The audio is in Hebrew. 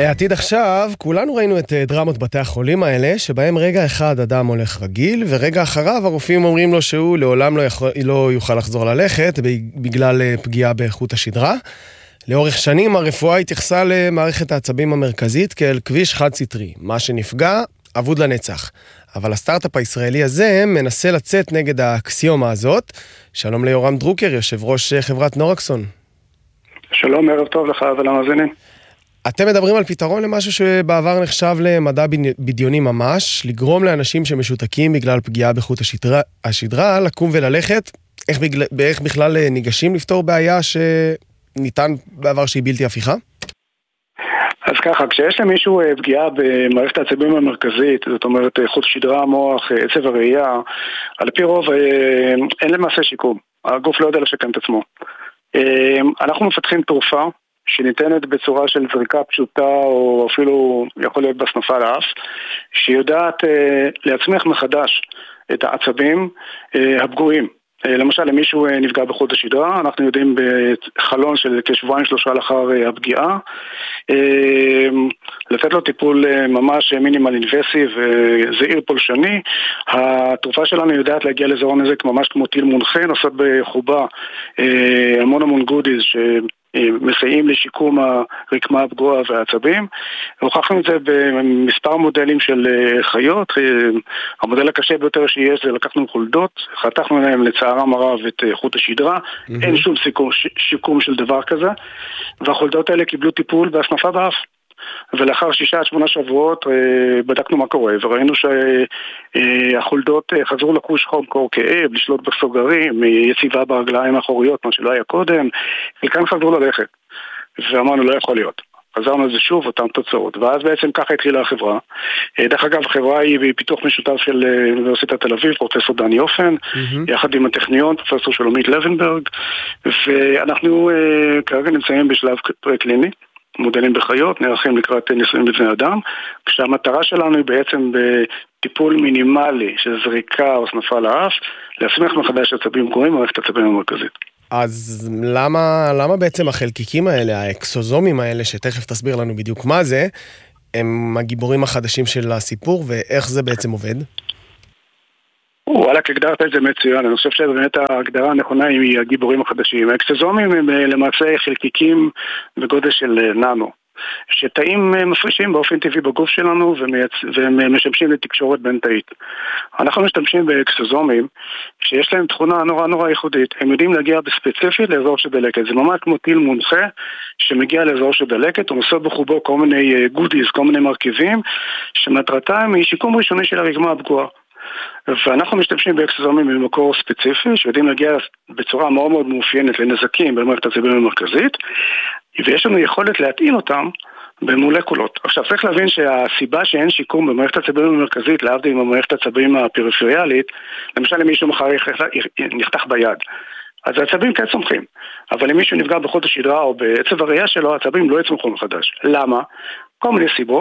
עתיד עכשיו, כולנו ראינו את דרמות בתי החולים האלה, שבהם רגע אחד אדם הולך רגיל, ורגע אחריו הרופאים אומרים לו שהוא לעולם לא יוכל לחזור ללכת, בגלל פגיעה באיכות השדרה. לאורך שנים הרפואה התייחסה למערכת העצבים המרכזית כאל כביש חד סטרי, מה שנפגע אבוד לנצח. אבל הסטארט-אפ הישראלי הזה מנסה לצאת נגד האקסיומה הזאת. שלום ליורם דרוקר, יושב ראש חברת נורקסון. שלום, ערב טוב לך ולמאזינים. אתם מדברים על פתרון למשהו שבעבר נחשב למדע בדיוני ממש, לגרום לאנשים שמשותקים בגלל פגיעה באיכות השדרה, לקום וללכת. איך בכלל ניגשים לפתור בעיה שניתן בעבר שהיא בלתי הפיכה? אז ככה, כשיש למישהו פגיעה במערכת העצבים המרכזית, זאת אומרת חוט שדרה, המוח, עצב הראייה, על פי רוב אין למעשה שיקום. הגוף לא יודע לשקם את עצמו. אנחנו מפתחים תרופה שניתנת בצורה של זריקה פשוטה, או אפילו יכול להיות בסנפה לאף, שיודעת להצמיח מחדש את העצבים הפגועים. למשל, למישהו נפגע בחוט השדרה, אנחנו יודעים בחלון של כשבועיים שלושה לאחר הפגיעה, לתת לו טיפול ממש מינימל אינבסיב וזעיר פולשני. התרופה שלנו יודעת להגיע לאזור הנזק ממש כמו טיל מונחה, נושאת בחובה המון גודיז מסייעים לשיקום הרקמה הפגועה והעצבים. הוכחנו את זה במספר מודלים של חיות. המודל הקשה ביותר שיש זה לקחנו חולדות, חתכנו להם לצערם הרב את חוט השדרה, אין שום שיקום של דבר כזה, והחולדות האלה קיבלו טיפול בהסנפה באף. ולאחר 6-8 שבועות בדקנו מה קורה, וראינו שהחולדות חזרו לחוש חום קור כאב, לשלוט בסוגרים, יציבה ברגליים האחוריות, מה שלא היה קודם, חלקן חזרו ללכת, ואמרנו לא יכול להיות. חזרנו לזה שוב, אותן תוצאות, ואז בעצם ככה התחילה החברה. דרך אגב, החברה היא בפיתוח משותף של אוניברסיטת תל אביב, פרופסור דני אופן, יחד עם הטכניון, פרופסור שלומית לוינברג, ואנחנו כרגע נמצאים בשלב קליני, מודלים בחיות, נערכים לקראת ניסויים בבני אדם, כשהמטרה שלנו היא בעצם בטיפול מינימלי של זריקה או סנפה לאף, להצמיח מחדש עצבים פגועים במערכת העצבים המרכזית. אז למה בעצם החלקיקים האלה, האקסוזומים האלה, שתכף תסביר לנו בדיוק מה זה, הם הגיבורים החדשים של הסיפור, ואיך זה בעצם עובד? וואלה, הגדרת את זה מצוין. אני חושב שבאמת ההגדרה הנכונה היא הגיבורים החדשים. האקסוזומים הם למעשה חלקיקים בגודל של ננו, שתאים מפרישים באופן טבעי בגוף שלנו והם משמשים לתקשורת בין תאית. אנחנו משתמשים באקסוזומים שיש להם תכונה נורא ייחודית. הם יודעים להגיע בספציפית לאזור של דלקת. זה ממש כמו טיל מונחה שמגיע לאזור של דלקת, הוא נושא בחובו כל מיני גודיז, כל מיני מרכיבים, שמטרתם היא שיקום ראשוני של הרקמה הפגועה. ואנחנו משתמשים באקסוזומים במקור ספציפי, שיודעים להגיע בצורה מאוד מאופיינת לנזקים במערכת העצבים המרכזית, ויש לנו יכולת להתאים אותם במולקולות. עכשיו צריך להבין שהסיבה שאין שיקום במערכת העצבים המרכזית, להבדיל עם המערכת העצבים הפריפריאלית, למשל אם מישהו מחר נחתך ביד, אז העצבים כן צומחים, אבל אם מישהו נפגע בחוט השדרה או בעצב הראייה שלו, העצבים לא יצמחו מחדש. למה? כל מיני סיבות.